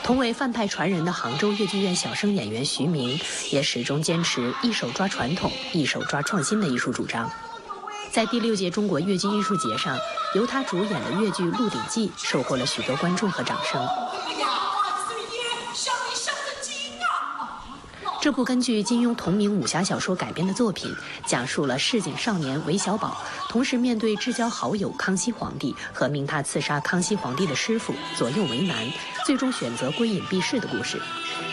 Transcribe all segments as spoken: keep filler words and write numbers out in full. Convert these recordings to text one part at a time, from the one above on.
同为范派传人的杭州越剧院小生演员徐明，也始终坚持一手抓传统、一手抓创新的艺术主张。在第六届中国越剧艺术节上，由他主演的越剧《鹿鼎记》收获了许多观众和掌声。这部根据金庸同名武侠小说改编的作品，讲述了市井少年韦小宝同时面对至交好友康熙皇帝和命他刺杀康熙皇帝的师傅，左右为难，最终选择归隐避世的故事。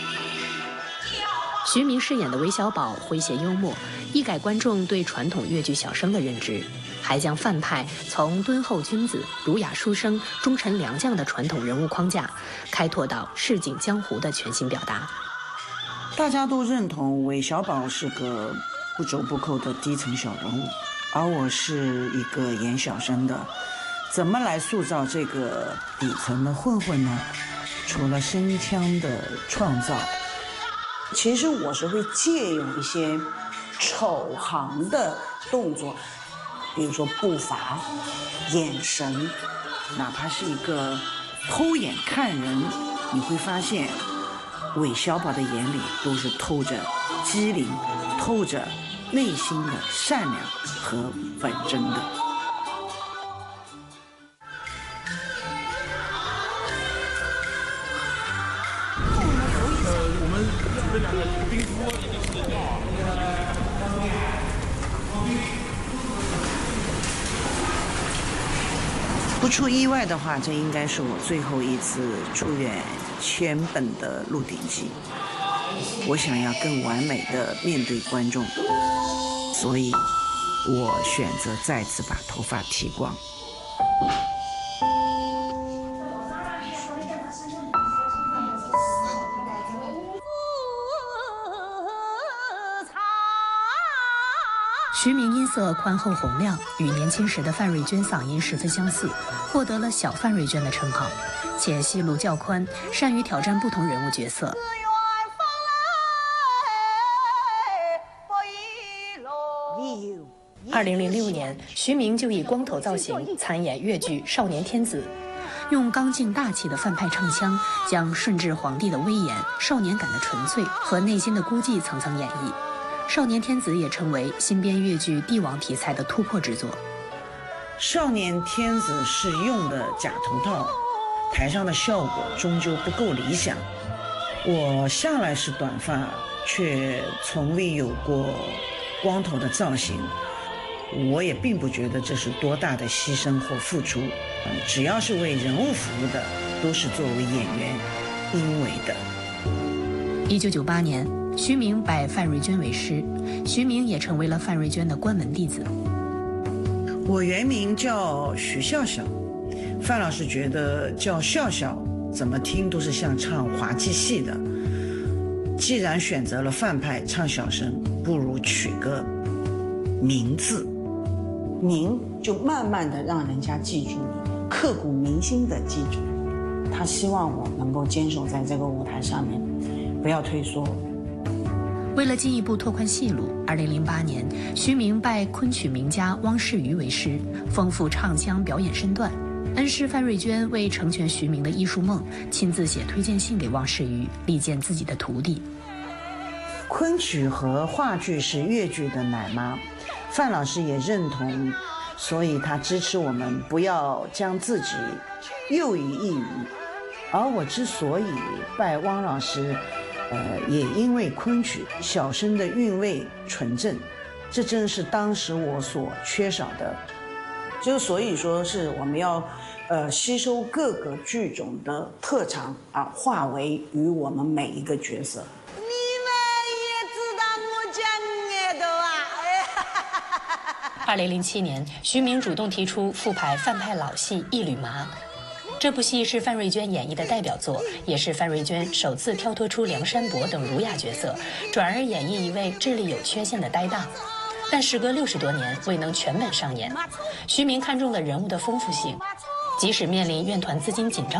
徐明饰演的韦小宝诙谐幽默，一改观众对传统越剧小生的认知，还将范派从敦厚君子、儒雅书生、忠臣良将的传统人物框架，开拓到市井江湖的全新表达。 大家都认同韦小宝是个不折不扣的低层小人物，而我是一个演小生的，怎么来塑造这个底层的混混呢？除了声腔的创造，其实我是会借用一些丑行的动作，比如说步伐、眼神，哪怕是一个偷眼看人，你会发现韦小宝的眼里都是透着机灵，透着内心的善良和本真的。 呃，我们准备两个冰敷， 不出意外的话，这应该是我最后一次出演全本的《鹿鼎记》。我想要更完美的面对观众，所以我选择再次把头发剃光。 徐明音色宽厚洪亮，与年轻时的范瑞娟嗓音十分相似，获得了小范瑞娟的称号，且戏路较宽，善于挑战不同人物角色。二零零六年，徐明就以光头造型参演越剧《少年天子》，用刚劲大气的范派唱腔，将顺治皇帝的威严、少年感的纯粹和内心的孤寂层层演绎。少年天子也成为新编越剧帝王题材的突破之作。 少年天子是用的假头套，台上的效果终究不够理想。我向来是短发，却从未有过光头的造型。我也并不觉得这是多大的牺牲或付出，只要是为人物服务的，都是作为演员应为的。 一九九八年，徐明拜范瑞娟为师，徐明也成为了范瑞娟的关门弟子。 我原名叫徐笑笑，范老师觉得叫笑笑怎么听都是像唱滑稽戏的。既然选择了范派唱小生，不如取个名字，名就慢慢的让人家记住你，刻骨铭心的记住你。他希望我能够坚守在这个舞台上面，不要退缩。 为了进一步拓宽戏路，二零零八年，徐明拜昆曲名家汪世瑜为师，丰富唱腔表演身段。恩师范瑞娟为成全徐明的艺术梦，亲自写推荐信给汪世瑜，力荐自己的徒弟。 昆曲和话剧是越剧的奶妈，范老师也认同，所以他支持我们不要将自己囿于一隅。而我之所以拜汪老师，呃，也因为昆曲小生的韵味纯正，这正是当时我所缺少的。就所以说是我们要，呃，吸收各个剧种的特长啊，化为于我们每一个角色。 你们也知道我讲的啊！ 二零零七年，徐明主动提出复排范派老戏《一缕麻》。这部戏是范瑞娟演绎的代表作，也是范瑞娟首次跳脱出梁山伯等儒雅角色，转而演绎一位智力有缺陷的呆大。但时隔六十多年未能全本上演，徐明看中了人物的丰富性，即使面临院团资金紧张